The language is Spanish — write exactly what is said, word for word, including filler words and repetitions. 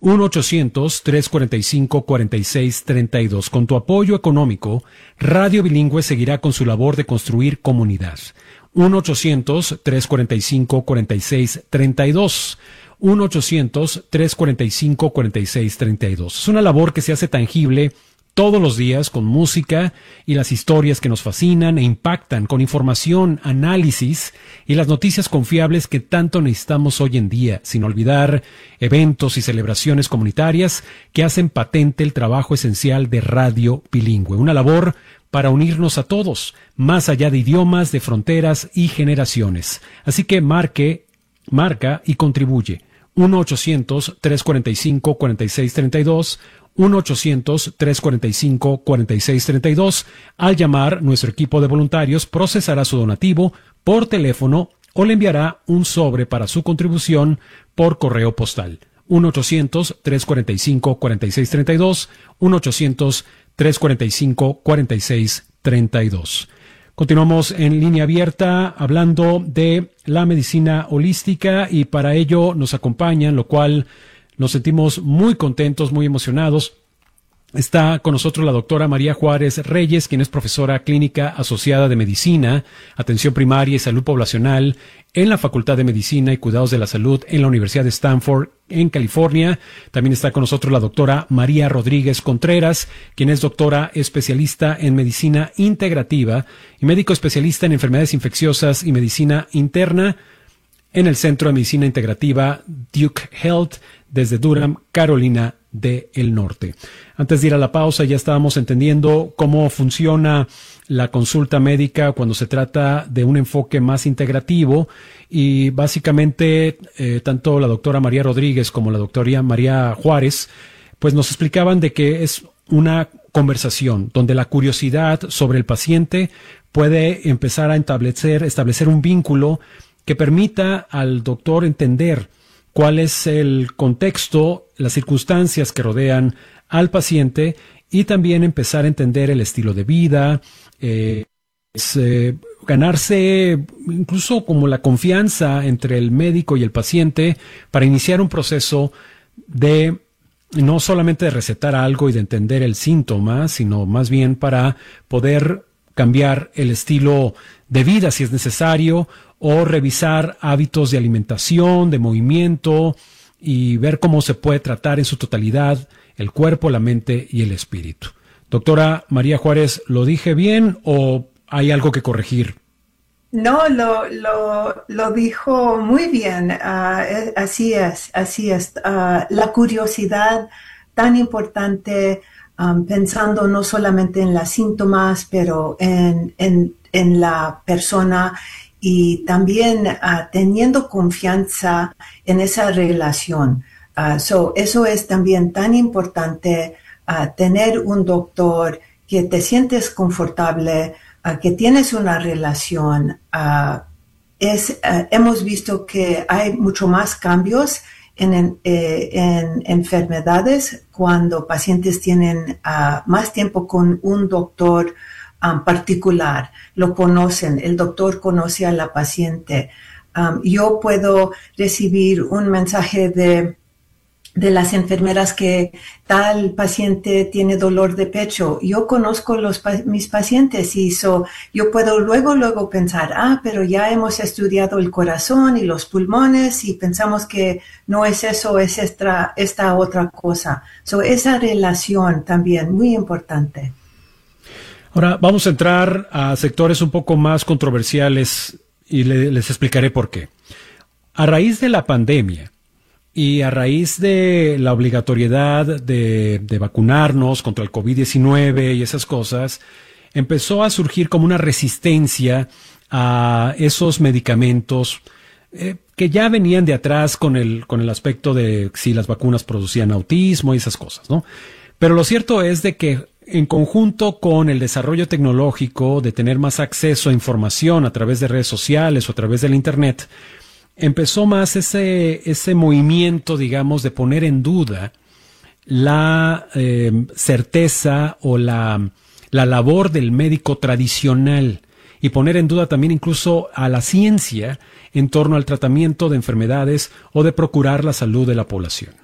uno ochocientos, tres cuarenta y cinco, cuarenta y seis treinta y dos. Con tu apoyo económico, Radio Bilingüe seguirá con su labor de construir comunidad. uno ochocientos, tres cuarenta y cinco, cuarenta y seis treinta y dos. uno ochocientos, tres cuarenta y cinco, cuarenta y seis treinta y dos. Es una labor que se hace tangible todos los días con música y las historias que nos fascinan e impactan, con información, análisis y las noticias confiables que tanto necesitamos hoy en día, sin olvidar eventos y celebraciones comunitarias que hacen patente el trabajo esencial de Radio Bilingüe. Una labor para unirnos a todos, más allá de idiomas, de fronteras y generaciones. Así que marque, marca y contribuye. uno ochocientos, tres cuarenta y cinco, cuarenta y seis treinta y dos, uno ochocientos, tres cuarenta y cinco, cuarenta y seis treinta y dos. Al llamar, nuestro equipo de voluntarios procesará su donativo por teléfono o le enviará un sobre para su contribución por correo postal. uno ochocientos, tres cuarenta y cinco, cuarenta y seis treinta y dos, uno ochocientos, tres cuarenta y cinco, cuarenta y seis treinta y dos. Continuamos en línea abierta hablando de la medicina holística y para ello nos acompañan, lo cual nos sentimos muy contentos, muy emocionados. Está con nosotros la doctora María Juárez Reyes, quien es profesora clínica asociada de Medicina, Atención Primaria y Salud Poblacional en la Facultad de Medicina y Cuidados de la Salud en la Universidad de Stanford, en California. También está con nosotros la doctora María Rodríguez Contreras, quien es doctora especialista en Medicina Integrativa y médico especialista en Enfermedades Infecciosas y Medicina Interna en el Centro de Medicina Integrativa Duke Health desde Durham, Carolina del Norte. Antes de ir a la pausa, ya estábamos entendiendo cómo funciona la consulta médica cuando se trata de un enfoque más integrativo y básicamente eh, tanto la doctora María Rodríguez como la doctora María Juárez pues nos explicaban de que es una conversación donde la curiosidad sobre el paciente puede empezar a establecer, establecer un vínculo que permita al doctor entender cuál es el contexto, las circunstancias que rodean al paciente y también empezar a entender el estilo de vida, eh, es, eh, ganarse incluso como la confianza entre el médico y el paciente para iniciar un proceso de no solamente de recetar algo y de entender el síntoma, sino más bien para poder cambiar el estilo de vida si es necesario o revisar hábitos de alimentación, de movimiento y ver cómo se puede tratar en su totalidad el cuerpo, la mente y el espíritu. Doctora María Juárez, ¿lo dije bien o hay algo que corregir? No, lo, lo, lo dijo muy bien. Uh, así es, así es. Uh, la curiosidad tan importante, um, pensando no solamente en los síntomas, pero en, en, en la persona y también uh, teniendo confianza en esa relación. Uh, so, eso es también tan importante, uh, tener un doctor que te sientes confortable, uh, que tienes una relación. Uh, es, uh, hemos visto que hay mucho más cambios en, en, eh, en enfermedades cuando pacientes tienen uh, más tiempo con un doctor Um, particular, lo conocen, el doctor conoce a la paciente. Um, yo puedo recibir un mensaje de, de las enfermeras que tal paciente tiene dolor de pecho. Yo conozco los, mis pacientes y so, yo puedo luego, luego pensar, ah, pero ya hemos estudiado el corazón y los pulmones y pensamos que no es eso, es esta, esta otra cosa. So, esa relación también muy importante. Ahora vamos a entrar a sectores un poco más controversiales y le, les explicaré por qué. A raíz de la pandemia y a raíz de la obligatoriedad de, de vacunarnos contra el COVID diecinueve y esas cosas, empezó a surgir como una resistencia a esos medicamentos eh, que ya venían de atrás con el, con el aspecto de si las vacunas producían autismo y esas cosas, ¿no? Pero lo cierto es de que en conjunto con el desarrollo tecnológico de tener más acceso a información a través de redes sociales o a través del Internet, empezó más ese, ese movimiento, digamos, de poner en duda la eh, certeza o la, la labor del médico tradicional y poner en duda también incluso a la ciencia en torno al tratamiento de enfermedades o de procurar la salud de la población.